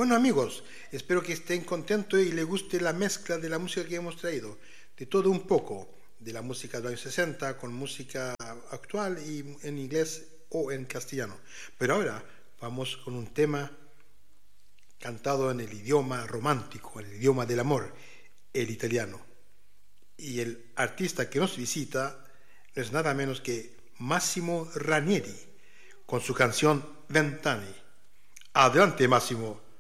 Bueno amigos, espero que estén contentos y les guste la mezcla de la música que hemos traído, de todo un poco, de la música de los años 60 con música actual y en inglés o en castellano. Pero ahora vamos con un tema cantado en el idioma romántico, en el idioma del amor, el italiano. Y el artista que nos visita no es nada menos que Massimo Ranieri, con su canción Vent'anni. Adelante Massimo.